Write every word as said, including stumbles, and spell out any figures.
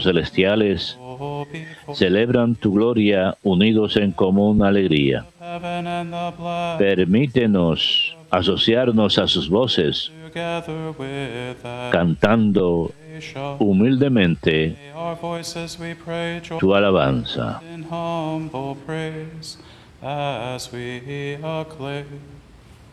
celestiales celebran tu gloria unidos en común alegría. Permítenos asociarnos a sus voces, cantando humildemente tu alabanza. As we acclaim